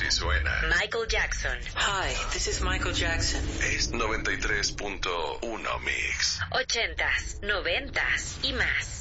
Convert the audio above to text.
Así suena Michael Jackson. Hi, this is Michael Jackson. Es 93.1 Mix. 80s, 90s y más.